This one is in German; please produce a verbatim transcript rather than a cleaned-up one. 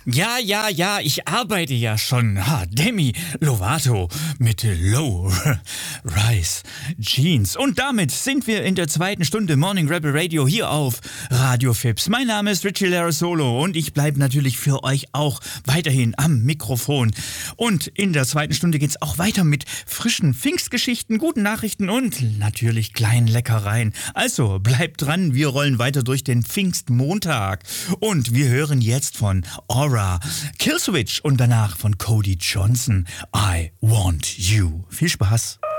Ja, ja, ja, ich arbeite ja schon. Ha, Demi Lovato mit Low Rise Jeans. Und damit sind wir in der zweiten Stunde Morning Rebel Radio hier auf Radio Fips. Mein Name ist Richie Larasolo und ich bleibe natürlich für euch auch weiterhin am Mikrofon. Und in der zweiten Stunde geht's auch weiter mit frischen Pfingstgeschichten, guten Nachrichten und natürlich kleinen Leckereien. Also bleibt dran, wir rollen weiter durch den Pfingstmontag. Und wir hören jetzt von Aura Killswitch und danach von Cody Johnson I Want You. Viel Spaß!